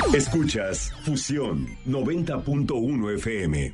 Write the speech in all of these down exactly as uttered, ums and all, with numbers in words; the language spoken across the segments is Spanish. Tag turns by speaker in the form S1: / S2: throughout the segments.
S1: Escuchas Fusión noventa punto uno F M.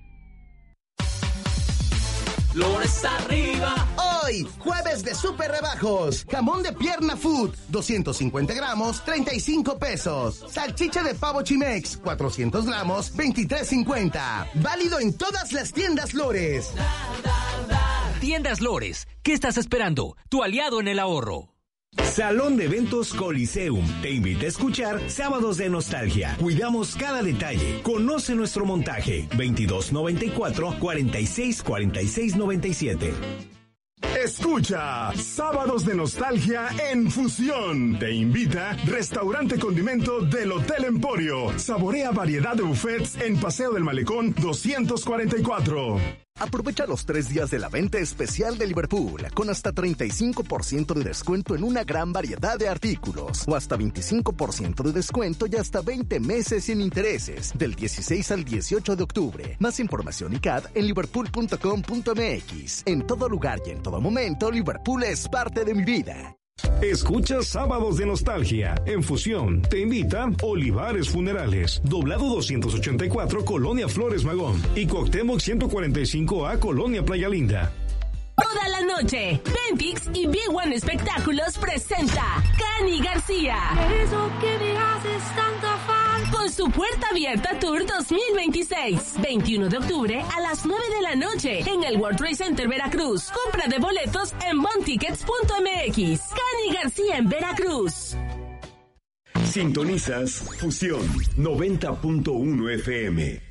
S2: Flores arriba.
S3: Hoy, jueves de super rebajos. Jamón de pierna food, doscientos cincuenta gramos, treinta y cinco pesos. Salchicha de pavo Chimex, cuatrocientos gramos, veintitrés cincuenta. Válido en todas las tiendas Lores.
S4: Tiendas Lores, ¿qué estás esperando? Tu aliado en el ahorro.
S5: Salón de Eventos Coliseum te invita a escuchar Sábados de Nostalgia. Cuidamos cada detalle. Conoce nuestro montaje. veintidós noventa y cuatro, cuarenta y seis, cuarenta y seis noventa y siete.
S6: Escucha Sábados de Nostalgia en Fusión. Te invita Restaurante Condimento del Hotel Emporio. Saborea variedad de buffets en Paseo del Malecón doscientos cuarenta y cuatro.
S7: Aprovecha los tres días de la venta especial de Liverpool, con hasta treinta y cinco por ciento de descuento en una gran variedad de artículos, o hasta veinticinco por ciento de descuento y hasta veinte meses sin intereses, del dieciséis al dieciocho de octubre. Más información y C A D en liverpool punto com punto m x. En todo lugar y en todo momento, Liverpool es parte de mi vida.
S6: Escucha Sábados de Nostalgia en Fusión. Te invita Olivares Funerales, Doblado doscientos ochenta y cuatro, Colonia Flores Magón, y Cuauhtémoc ciento cuarenta y cinco A, Colonia Playa Linda.
S8: Toda la noche, Benpix y Big One Espectáculos presenta Cani García.
S9: Eso que me haces tanta falta.
S8: Con su Puerta Abierta Tour dos mil veintiséis. veintiuno de octubre a las nueve de la noche en el World Trade Center Veracruz. Compra de boletos en bontickets punto m x. Cani García en Veracruz.
S1: Sintonizas Fusión noventa punto uno F M.